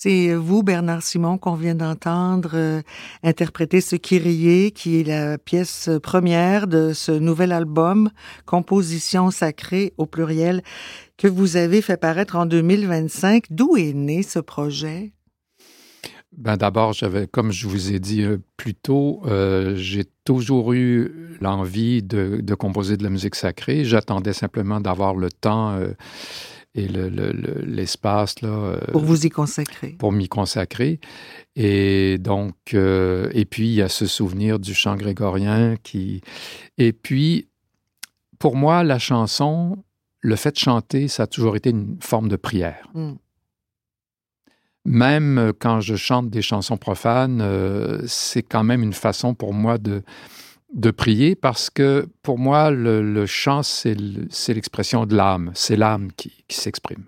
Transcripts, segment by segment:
C'est vous, Bernard Simon, qu'on vient d'entendre interpréter ce Kyrie, qui est la pièce première de ce nouvel album, Composition sacrée au pluriel, que vous avez fait paraître en 2025. D'où est né ce projet? D'abord, comme je vous ai dit plus tôt, j'ai toujours eu l'envie de composer de la musique sacrée. J'attendais simplement d'avoir le temps et l'espace là, pour vous y consacrer. Pour m'y consacrer. Et donc, et puis, il y a ce souvenir du chant grégorien qui... Et puis, pour moi, la chanson, le fait de chanter, ça a toujours été une forme de prière. Même quand je chante des chansons profanes, c'est quand même une façon pour moi de prier, parce que pour moi, le chant, c'est l'expression de l'âme. C'est l'âme qui s'exprime.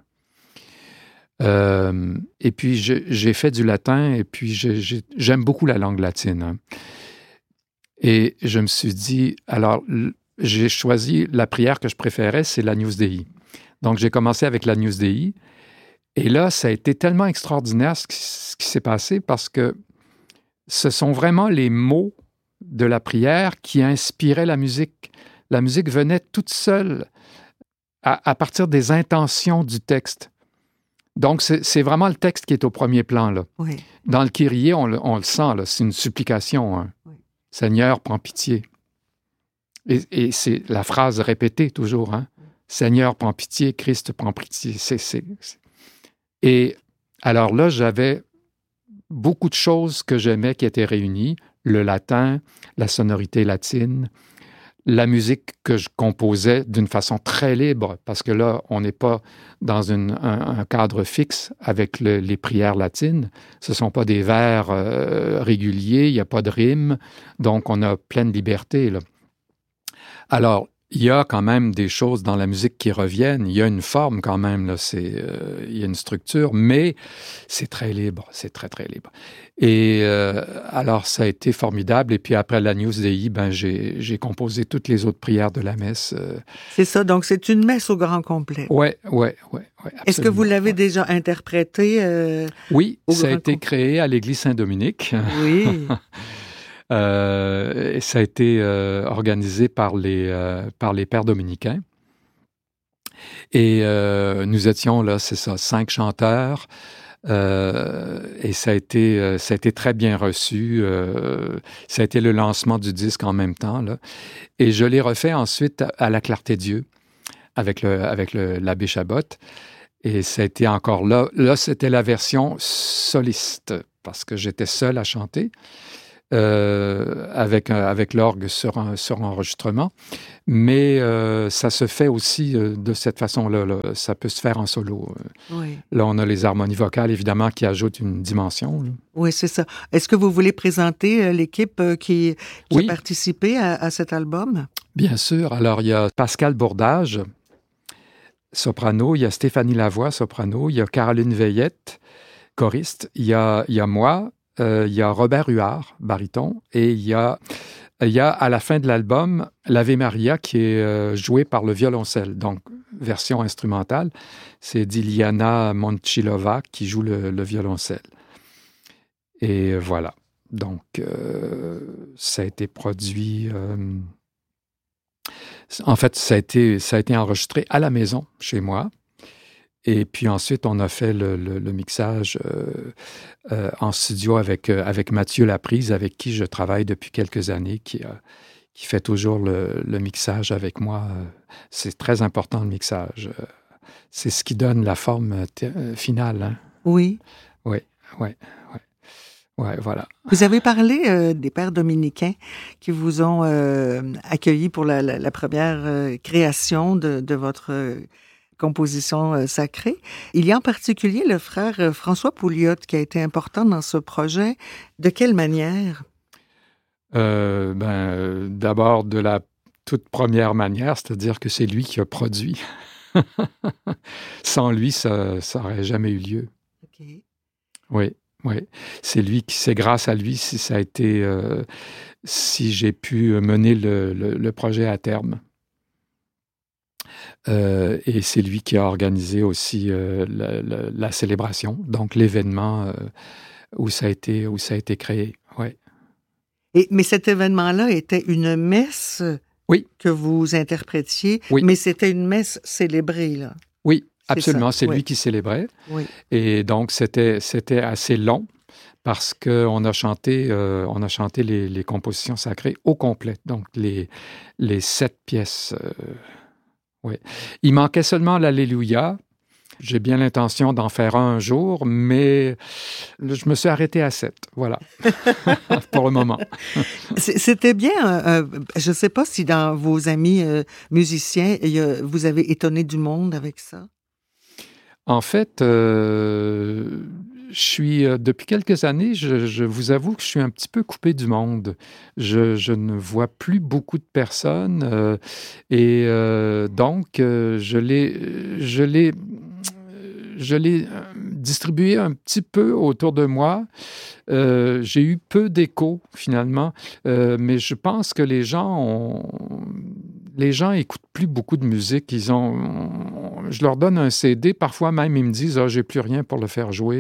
Et puis, j'ai fait du latin, et puis j'aime beaucoup la langue latine. Hein. Et je me suis dit, alors, j'ai choisi la prière que je préférais, c'est l'Agnus Dei. Donc, j'ai commencé avec l'Agnus Dei. Et là, ça a été tellement extraordinaire ce qui s'est passé, parce que ce sont vraiment les mots de la prière qui inspiraient la musique. La musique venait toute seule à partir des intentions du texte. Donc, c'est vraiment le texte qui est au premier plan, là. Oui. Dans le Kyrie, on le sent, là, c'est une supplication. Hein. Oui. Seigneur, prends pitié. Et c'est la phrase répétée toujours. Hein. Seigneur, prends pitié, Christ, prends pitié. Et alors là, j'avais beaucoup de choses que j'aimais qui étaient réunies. Le latin, la sonorité latine, la musique que je composais d'une façon très libre, parce que là, on n'est pas dans un cadre fixe avec les prières latines. Ce ne sont pas des vers réguliers, il n'y a pas de rime, donc on a pleine liberté, là. Alors, il y a quand même des choses dans la musique qui reviennent. Il y a une forme quand même, là, il y a une structure, mais c'est très libre, c'est très, très libre. Et alors, ça a été formidable. Et puis après l'Agnus Dei, j'ai composé toutes les autres prières de la messe. C'est ça, donc c'est une messe au grand complet. Oui. Est-ce que vous l'avez déjà interprétée? Oui, ça a été créé à l'église Saint-Dominique. Oui. Ça a été organisé par les pères dominicains. Et nous étions là, c'est ça, 5 chanteurs. Et ça a été très bien reçu. Ça a été le lancement du disque en même temps, là. Et je l'ai refait ensuite à la Clarté Dieu avec l'abbé Chabot. Et ça a été encore là. Là, c'était la version soliste, parce que j'étais seul à chanter. Avec l'orgue sur enregistrement. Mais ça se fait aussi de cette façon-là. Là. Ça peut se faire en solo. Oui. Là, on a les harmonies vocales, évidemment, qui ajoutent une dimension. Là. Oui, c'est ça. Est-ce que vous voulez présenter l'équipe qui a participé à cet album? Bien sûr. Alors, il y a Pascal Bourdage, soprano. Il y a Stéphanie Lavoie, soprano. Il y a Caroline Veillette, choriste. Il y a moi. Il y a Robert Huard, baryton, et il y a à la fin de l'album l'Ave Maria qui est joué par le violoncelle, donc version instrumentale. C'est Diliana Montchilova qui joue le violoncelle. Et voilà. Donc, ça a été produit... en fait, ça a été enregistré à la maison, chez moi. Et puis ensuite, on a fait le mixage en studio avec Mathieu Laprise, avec qui je travaille depuis quelques années, qui fait toujours le mixage avec moi. C'est très important, le mixage. C'est ce qui donne la forme finale. Hein? Oui. Oui, voilà. Vous avez parlé des pères dominicains qui vous ont accueillis pour la première création de votre... composition sacrée. Il y a en particulier le frère François Pouliot qui a été important dans ce projet. De quelle manière? D'abord, de la toute première manière, c'est-à-dire que c'est lui qui a produit. Sans lui, ça n'aurait jamais eu lieu. Okay. Oui. C'est grâce à lui si ça a été, si j'ai pu mener le projet à terme. Et c'est lui qui a organisé aussi la célébration, donc l'événement où ça a été créé. Ouais. Mais cet événement-là était une messe Oui. que vous interprétiez, Oui. mais c'était une messe célébrée, là. Oui, absolument. C'est oui. lui qui célébrait. Oui. Et donc, c'était assez long parce qu'on a chanté les compositions sacrées au complet. Donc, les 7 pièces. Oui. Il manquait seulement l'Alléluia. J'ai bien l'intention d'en faire un jour, mais je me suis arrêté à 7. Voilà, pour le moment. C'était bien. Je ne sais pas si dans vos amis musiciens, vous avez étonné du monde avec ça. En fait, depuis quelques années, je vous avoue que je suis un petit peu coupé du monde. Je ne vois plus beaucoup de personnes et donc je l'ai distribué un petit peu autour de moi. J'ai eu peu d'écho, finalement, mais je pense que les gens écoutent plus beaucoup de musique. Je leur donne un CD, parfois même, ils me disent « Ah, j'ai plus rien pour le faire jouer. »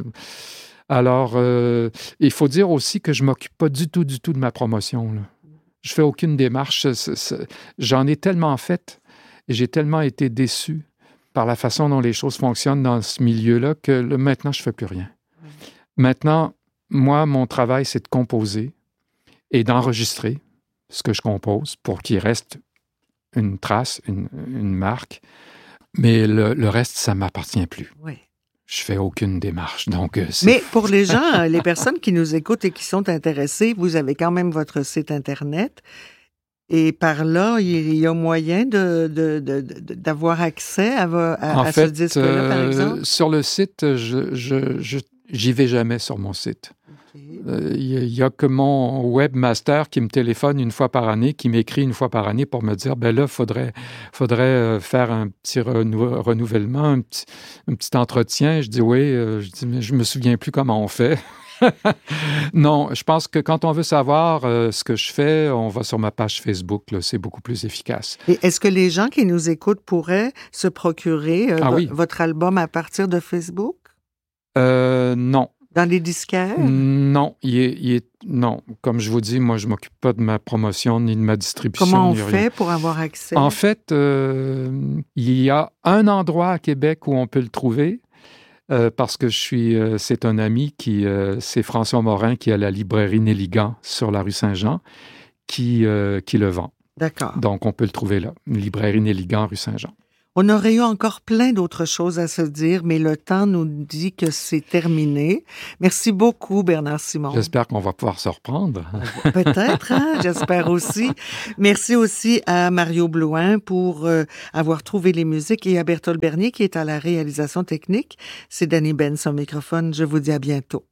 Alors, il faut dire aussi que je m'occupe pas du tout de ma promotion, là. Je fais aucune démarche. J'en ai tellement fait et j'ai tellement été déçu par la façon dont les choses fonctionnent dans ce milieu-là que maintenant, je ne fais plus rien. Maintenant, moi, mon travail, c'est de composer et d'enregistrer ce que je compose pour qu'il reste une trace, une marque. Mais le reste, ça ne m'appartient plus. Oui. Je fais aucune démarche. Donc, mais pour les gens, les personnes qui nous écoutent et qui sont intéressées, vous avez quand même votre site Internet. Et par là, il y a moyen d'avoir accès à ce disque-là, par exemple? Sur le site, j'y vais jamais sur mon site. Il y a que mon webmaster qui me téléphone une fois par année, qui m'écrit une fois par année pour me dire, ben là, faudrait faire un petit renouvellement, un petit entretien. Je dis oui, mais je me souviens plus comment on fait. Non, je pense que quand on veut savoir ce que je fais, on va sur ma page Facebook. Là, c'est beaucoup plus efficace. Et est-ce que les gens qui nous écoutent pourraient se procurer votre album à partir de Facebook? Non. Dans les disquaires? Non, non. Comme je vous dis, moi, je ne m'occupe pas de ma promotion ni de ma distribution. Comment on fait pour avoir accès? En fait, il y a un endroit à Québec où on peut le trouver. Parce que c'est un ami c'est François Morin qui a la librairie Néligan sur la rue Saint-Jean qui le vend. D'accord. Donc, on peut le trouver là, une librairie Néligan, rue Saint-Jean. On aurait eu encore plein d'autres choses à se dire, mais le temps nous dit que c'est terminé. Merci beaucoup, Bernard Simon. J'espère qu'on va pouvoir se reprendre. Peut-être, hein? J'espère aussi. Merci aussi à Mario Blouin pour avoir trouvé les musiques et à Berthold Bernier qui est à la réalisation technique. C'est Danny Benz au microphone. Je vous dis à bientôt.